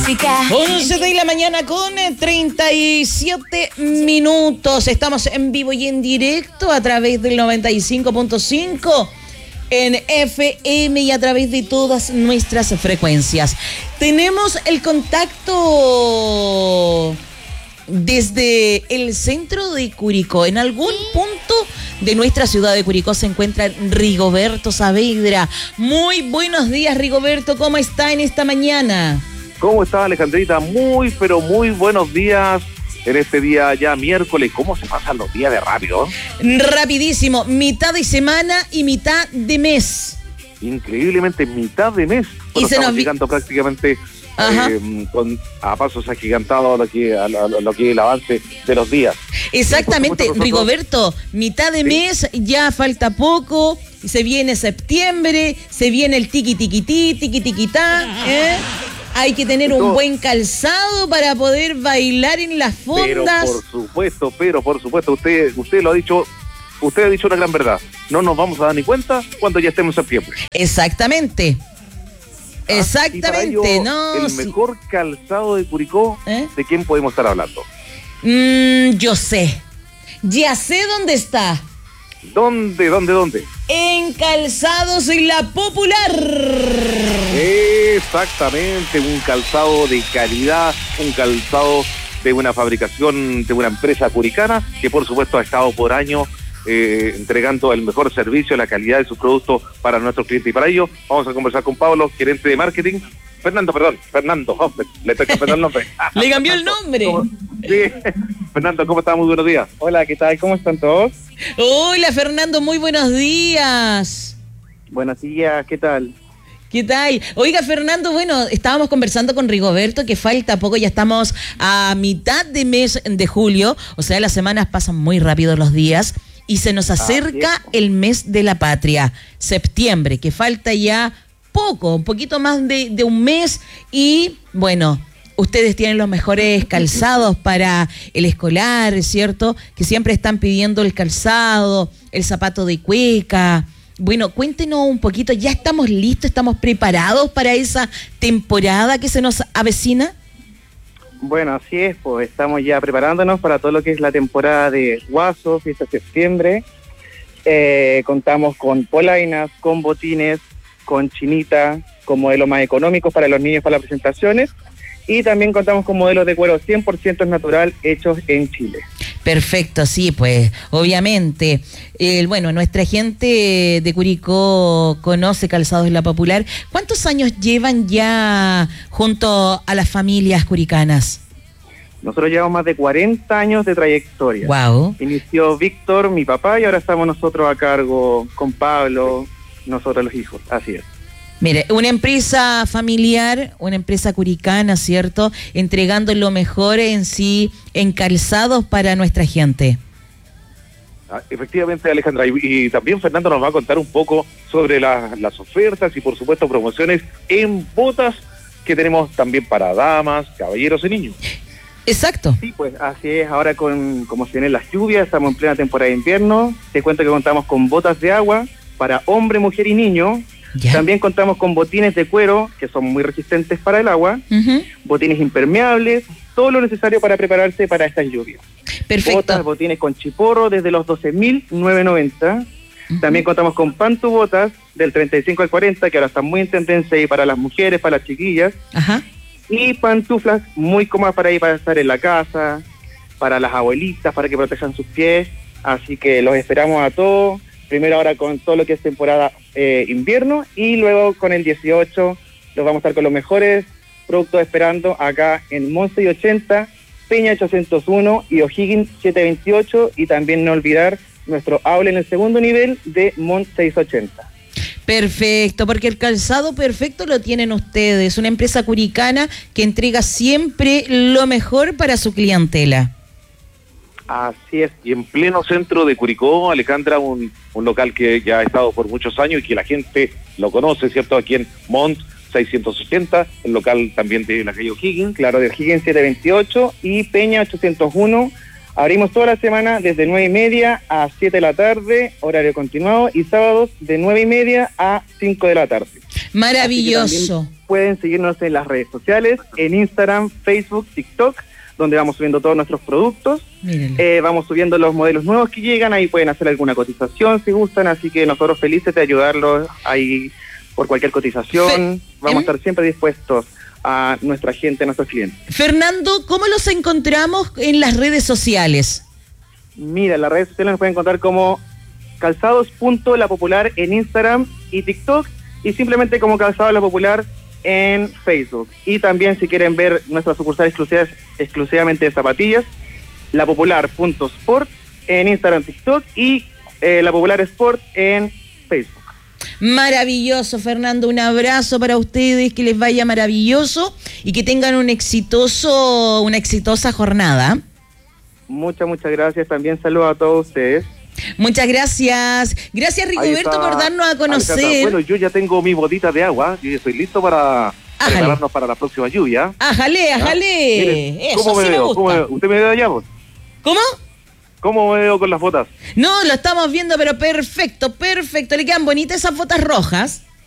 11 de la mañana con 37 minutos. Estamos en vivo y en directo a través del 95.5 en FM y a través de todas nuestras frecuencias. Tenemos el contacto desde el centro de Curicó. En algún punto de nuestra ciudad de Curicó se encuentra Rigoberto Saavedra. Muy buenos días, Rigoberto. ¿Cómo está en esta mañana? ¿Cómo está, Alejandrita? Muy, pero muy buenos días en este día ya miércoles. ¿Cómo se pasan los días de rápido? Rapidísimo, mitad de semana y mitad de mes. Increíblemente, mitad de mes. Bueno, y se estamos nos llegando prácticamente a pasos agigantados a lo que es el avance de los días. Exactamente, nosotros... Rigoberto, mitad de mes, ya falta poco, se viene septiembre, se viene el tiqui-tiqui-ti, ¿eh? Hay que tener un buen calzado para poder bailar en las fondas. Pero por supuesto, usted lo ha dicho, usted ha dicho una gran verdad. No nos vamos a dar ni cuenta cuando ya estemos en septiembre. Exactamente. Exactamente, no. El mejor calzado de Curicó, ¿de quién podemos estar hablando? Yo sé. Ya sé dónde está. ¿Dónde? En Calzados y La Popular. Exactamente, un calzado de calidad, un calzado de una fabricación, de una empresa curicana, que por supuesto ha estado por años entregando el mejor servicio, la calidad de sus productos para nuestros clientes. Y para ello vamos a conversar con Pablo, gerente de marketing. Fernando, le estoy cambiando el nombre. Le cambió el nombre. Sí. Fernando, ¿cómo estás? Muy buenos días. Hola, ¿qué tal? ¿Cómo están todos? Hola, Fernando, muy buenos días. Buenos días, ¿qué tal? ¿Qué tal? Oiga, Fernando, bueno, estábamos conversando con Rigoberto que falta poco, ya estamos a mitad de mes de julio, o sea, las semanas pasan muy rápido los días y se nos acerca el mes de la patria, septiembre, que falta ya poco, un poquito más de un mes y, bueno, ustedes tienen los mejores calzados para el escolar, ¿cierto? Que siempre están pidiendo el calzado, el zapato de cueca. Bueno, cuéntenos un poquito, ¿ya estamos listos, estamos preparados para esa temporada que se nos avecina? Bueno, así es, pues estamos ya preparándonos para todo lo que es la temporada de Guaso, fiesta de septiembre. Contamos con polainas, con botines, con chinita, con modelos más económicos para los niños para las presentaciones. Y también contamos con modelos de cuero 100% natural hechos en Chile. Perfecto, sí, pues obviamente. Bueno, nuestra gente de Curicó conoce Calzados de La Popular. ¿Cuántos años llevan ya junto a las familias curicanas? Nosotros llevamos más de 40 años de trayectoria. Wow. Inició Víctor, mi papá, y ahora estamos nosotros a cargo con Pablo, nosotros los hijos, así es. Mire, una empresa familiar, una empresa curicana, ¿cierto? Entregando lo mejor en sí, en calzados para nuestra gente. Efectivamente, Alejandra, y también Fernando nos va a contar un poco sobre las ofertas y por supuesto promociones en botas que tenemos también para damas, caballeros y niños. Exacto. Sí, pues así es, ahora como se vienen las lluvias, estamos en plena temporada de invierno, te cuento que contamos con botas de agua para hombre, mujer y niño. ¿Ya? También contamos con botines de cuero, que son muy resistentes para el agua, botines impermeables, todo lo necesario para prepararse para estas lluvias. Perfecto. Botas, botines con chiporro desde los 12.990. También contamos con pantubotas del 35 al 40, que ahora están muy en tendencia ahí para las mujeres, para las chiquillas. Ajá. Y pantuflas muy cómodas para ir para estar en la casa, para las abuelitas, para que protejan sus pies. Así que los esperamos a todos. Primero ahora con todo lo que es temporada invierno y luego con el 18 los vamos a estar con los mejores productos esperando acá en Monte 80, Peña 801 y O'Higgins 728 y también no olvidar nuestro outlet en el segundo nivel de Mont 680. Perfecto, porque el calzado perfecto lo tienen ustedes, una empresa curicana que entrega siempre lo mejor para su clientela. Así es, y en pleno centro de Curicó, Alejandra, un local que ya ha estado por muchos años y que la gente lo conoce, ¿cierto? Aquí en Mont 680, el local también de la calle O'Higgins. Claro, de O'Higgins 728 y Peña 801, Abrimos toda la semana desde 9:30 a 7 de la tarde, horario continuado, y sábados de 9:30 a 5 de la tarde. Maravilloso. Pueden seguirnos en las redes sociales, en Instagram, Facebook, TikTok, donde vamos subiendo todos nuestros productos. Vamos subiendo los modelos nuevos que llegan, ahí pueden hacer alguna cotización si gustan, así que nosotros felices de ayudarlos ahí por cualquier cotización. Vamos a estar siempre dispuestos a nuestra gente, a nuestros clientes. Fernando, ¿cómo los encontramos en las redes sociales? Mira, en las redes sociales nos pueden encontrar como calzados.lapopular en Instagram y TikTok, y simplemente como Calzados La Popular en Facebook. Y también, si quieren ver nuestras sucursales exclusivamente de zapatillas, lapopular.sport en Instagram, TikTok, y La Popular Sport en Facebook. Maravilloso, Fernando, un abrazo para ustedes, que les vaya maravilloso y que tengan una exitosa jornada. Muchas gracias, también saludos a todos ustedes. Muchas gracias. Gracias, Rigoberto, por darnos a conocer. Alejandra, bueno, yo ya tengo mi botita de agua y estoy listo para prepararnos para la próxima lluvia. Ájale. Miren, Eso ¿cómo me sí me veo? gusta. ¿Usted me ve allá, vos? ¿Cómo? ¿Cómo me veo con las botas? No, lo estamos viendo, pero perfecto. Le quedan bonitas esas botas rojas.